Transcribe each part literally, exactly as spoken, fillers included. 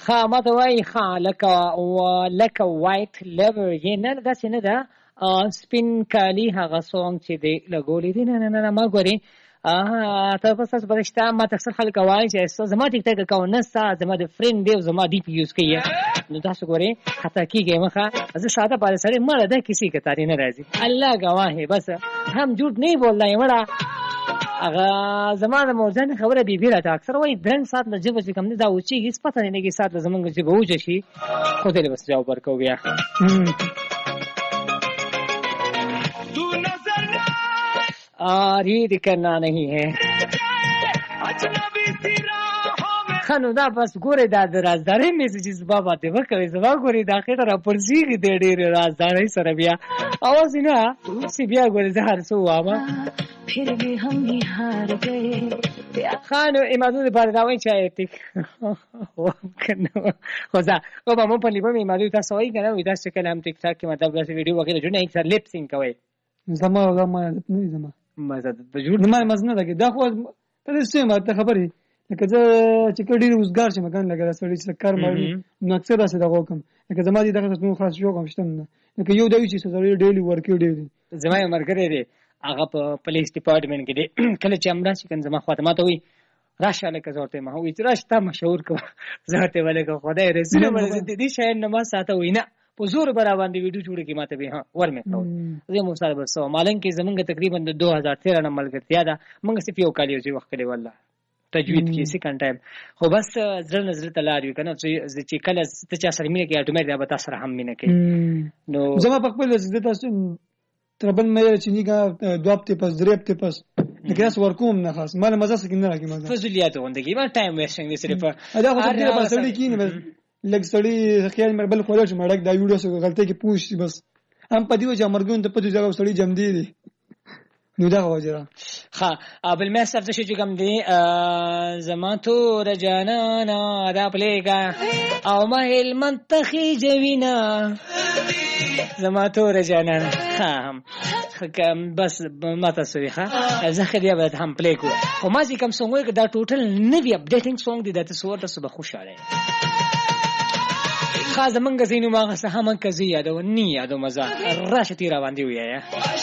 ها ما ته وای ها لکه لکه وایټ لیور یې نه داسې نه ده سپین کالی هغه سونګ چې دی لګولې دي نه نه نه ما ګورې ته بس تاسو برشته ما تکثر خلک وایي چې زما ټیک ټاک اکاونټ نسته زما د فرند دی زما ډي پی یوز کوي نو تاسو ګورې خطا کیږي مخه زه ساده باندې سړی مړه ده کسی کې تاری نه راځي الله گواه ہے بس هم جھوٹ نہیں بول رہا ہے مړه هغه زما د موزن خبره بي بي راته اکثر وای درن سات نه جبه چې کوم دا اوچی هیڅ پته نه لګي سات زمونږ چې به وځي شي خو دې بس جواب ورکو بیا آری دکھنا نہیں ہے خانو دا بس ګوره دا د رازدارۍ میسیجز بابا دی وکوي زما ګوري دا خېټه را پرځيږي د ډېر رازدارۍ سره بیا اواز نه سی بیا ګوره زهر سو وامه پھر بھی ہم ہی ہار گئے خانو ایمادو د بار دا وای چای ټیک کنه خوځه او به مون په لیبه ایمادو تاسو وای کنه وې دا څه کلام ټیک ټاک کې مطلب دا ویډیو وغیرہ جوړ نه یک سر لپ سینګ کوي زما زما نه زما مزه د جوړ نه مزنه ده دا خو ته څه ماته خبرې لکه زه چې کډیر روزګار شم مګان لګا سړی چې کار مړی نو اکثر راځي دا وکم لکه زما دي دغه څه خاص شو کوم شته نه لکه یو دی چې سړی ډیلی ورکی ډیلی زما یې مرګره دی هغه په پولیس ډپارټمنټ کې دی کله چې امرا چې کنه زما خاطمه ته وي راشه لکه زورته ما وي چې راشه مشهور کو زورته ولکه خدای رسول الله دې شای نماز ساته وینا په زور برابر باندې ویډیو جوړ کی ماته به ها ورمه کاو زه مو سره بس مالن کې زمونږ تقریبا د دو هزار تیرہ نه ملګرتیا ده موږ صرف یو کال یو وخت کړي والله تجوید کې سکند ټایم خو بس ځل نظر تلار یو کنه چې کله ته چا سره مینه کې اټومیټ به تاسو سره هم مینه کوي نو زما په خپل ځد تاسو تربن مې چې نیګه دوه هفته پس درې هفته پس نګاس ورکوم نه خاص مال مزه سکه نه راکی مزه فضولیات وندګي ما ټایم ویسټینګ دي صرف دا خو دې په سړی کې نه لګ سړی خیال مې بل خورل چې مړک دا ویډیو سره غلطي کې پوښتې بس هم پدیو چې مرګون ته پدیو ځای سړی جام دی نو دا وجره ها ابل میسر څه چې کوم دی زما تو رجانا دا پلیګه او مهل منتخي جوینا زما تو رجانا ها کوم بس ماته سوي ها زخه دی به هم پلی کو خو ما چې کوم څنګه دا ټوټل نوی اپډیټینګ سونګ دی د تاسو ورته صبح خوشاله خاصه منګه زینو ما غسه هم کزي یادو نی یادو مزه راشه تیر باندې ویا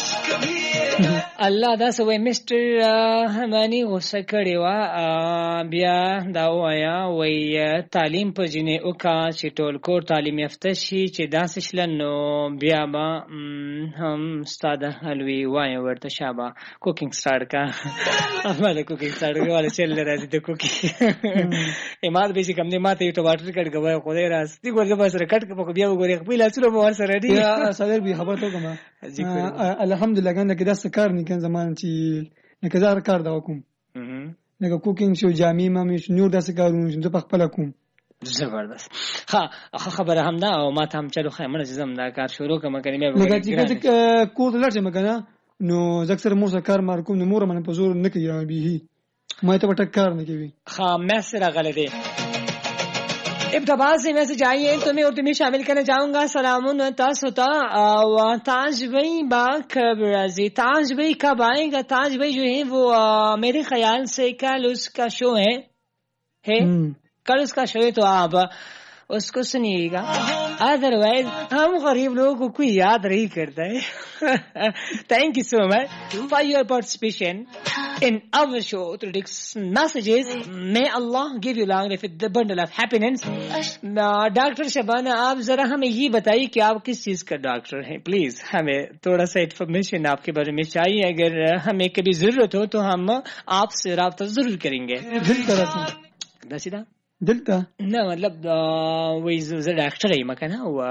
الله دا سوې مستر همانی غوسه کړي وا بیا دا وایا وای تعلیم په جنې او کا چې ټول کور تعلیم یافته شي چې داسې شلنو بیا ما هم استاد حلوي وای ورته شابه کوکینګ سٹارټ کا احمد کوکینګ سٹارټ کوله چل راځي د کوکی ایماد به چې کوم نه ماته یو ټماټر کټ کوي خدای راستي ګورګه بس رکټ کو بیا وګوري خپل اصل به ور سره دی یا صدر به خبر ته کوم الحمدلله ګنده کې دا کار نه کین زمان چې لکه زار کار دا کوم لکه کوکینګ شو جامې ما مې نور داسې کارونه چې په خپل کوم زبردست ها خبره هم دا او ما ته هم چلو خیمه زم دا کار شروع کوم کنه مې لکه چې کوز لړم کنه نو زکسر مور سره کار مار کوم نو مور من په زور نه کوي به ما ته پټ کار نه کوي ها مې سره غلې دي ابتباز سے میسج آئی ہے تمہیں اور تمہیں شامل کرنا چاہوں گا سلام تاس ہوتا تاج بھائی با کب راضی تاج بھائی کب آئے گا تاج بھائی جو ہے وہ میرے خیال سے کل اس کا شو ہے ہے کل اس کا شو ہے تو آپ اس کو سنیے گا ادروائز ہم غریب لوگوں کو کوئی یاد نہیں کرتا ہے تھینک یو سو مچ فار یور پارٹیسپیشن in our show through these messages. May Allah give you long life with the bundle of happiness. Doctor Shabana आप जरा हमें ये बताइए कि आप किस चीज का डॉक्टर हैं प्लीज हमें थोड़ा सा इन्फॉर्मेशन आपके बारे में चाहिए अगर हमें कभी जरूरत हो तो हम आपसे राब्ता जरूर करेंगे दिल तरह से सीधा दिल का ना मतलब वही डॉक्टर है मकाना हुआ